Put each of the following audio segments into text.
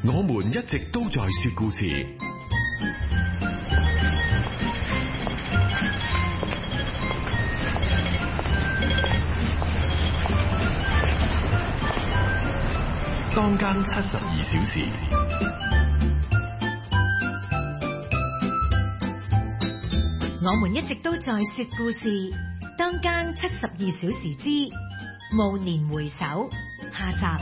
我們一直都在說故事。當更72小時。 我們一直都在說故事。當更72小時之暮年回首下集。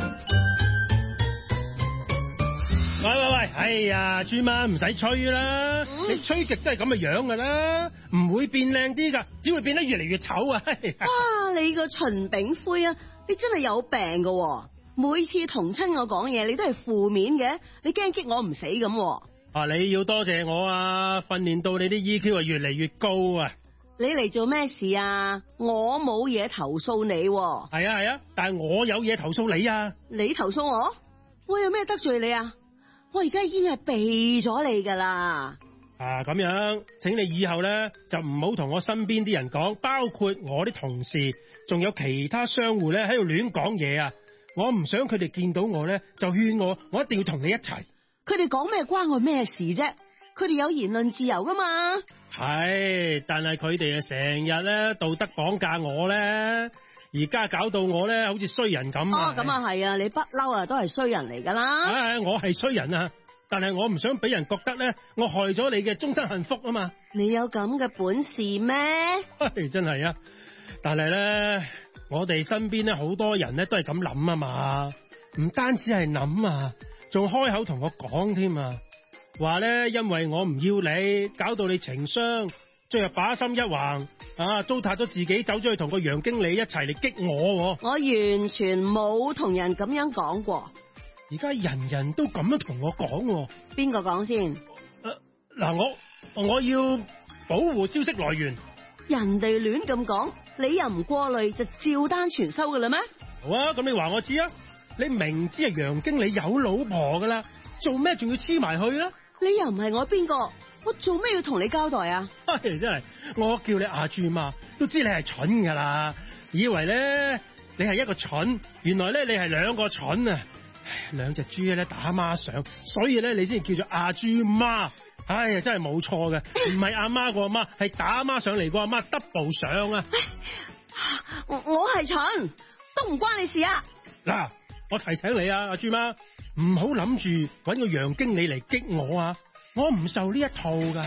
喂，哎呀，豬媽唔使吹啦，你吹極都係咁嘅樣噶啦，唔會變靚啲噶，只會變得越嚟越醜啊！ 你個秦炳輝啊，你真係有病噶喎，每次同親我講嘢，你都係負面嘅，你驚激我唔死咁。 你要多謝我啊，訓練到你啲 EQ 係越嚟越高啊！ 你嚟做咩事啊？我冇嘢投訴你。 係啊，但係我有嘢投訴你啊！ 你投訴我？我有咩得罪你啊？我而家已經係避咗你噶啦。 咁樣，請你以後咧就唔好同我身邊啲人講，包括我啲同事，仲有其他商戶咧喺度亂講嘢啊！我唔想佢哋見到我咧就勸我一定要同你一齊。 佢哋講咩關我咩事啫？佢哋有言論自由噶嘛？ 係，但係佢哋成日咧道德綁架我咧，而家搞到我咧好似衰人咁。 咁啊係啊，你不嬲啊都係衰人嚟噶啦。 我係衰人啊，但係我唔想俾人覺得咧我害咗你嘅終身幸福啊嘛。 你有咁嘅本事咩？ 真係啊，但係咧我哋身邊咧好多人咧都係咁諗啊嘛，唔單止係諗啊，仲開口同我講添啊。話咧，因為我唔要你，搞到你情傷，最後把心一橫，糟蹋咗自己，走咗去同個楊經理一齊嚟激我。我完全冇同人咁樣講過。 而家人人都咁樣同我講。 邊個講先？ 我要保護消息來源。 人哋亂咁講，你又唔過濾，就照單全收噶啦咩？ 好啊，咁你話我知啊。你明知係楊經理有老婆噶啦，做咩仲要黐埋去啊？ 你又唔係我邊個，我做咩要同你交代啊？ 真係，我叫你阿豬媽，都知你係蠢噶啦，以為咧你係一個蠢，原來咧你係兩個蠢啊！兩隻豬咧打孖上，所以咧你先叫做阿豬媽。真係冇錯嘅，唔係阿媽個阿媽，係打孖上嚟個阿媽 double 上啊！ 我係蠢，都唔關你事啊！ 嗱，我提醒你啊，阿豬媽。唔好諗住搵個楊經理嚟激我啊！我唔受呢一套噶。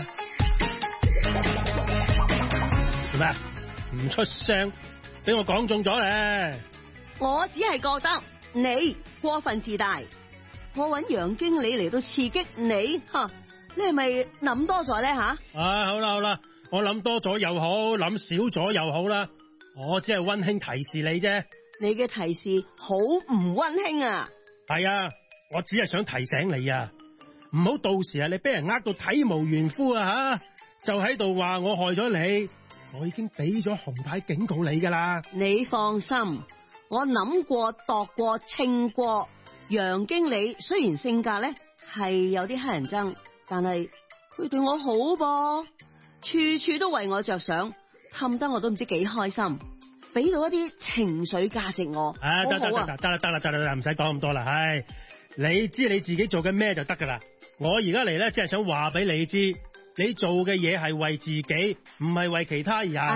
做咩？唔出聲，俾我講中咗咧。 我只係覺得你過分自大。我搵楊經理嚟到刺激你，你係咪諗多咗咧吓？ 好啦，我諗多咗又好，諗少咗又好啦。我只係溫馨提示你啫。 你嘅提示好唔溫馨啊！ 係啊。我只係想提醒你啊，唔好到時你俾人呃到體無完膚啊就喺度話我害咗你，我已經俾咗紅牌警告你噶啦。 你放心，我諗過度過稱過，楊經理雖然性格咧係有啲乞人憎，但係佢對我好噃，處處都為我着想，氹得我都唔知幾開心，俾到一啲情緒價值我。 得啦，唔使講咁多啦，你知你自己做緊咩就得噶啦。我而家嚟咧，只係想話俾你知，你做嘅嘢係為自己，唔係為其他人。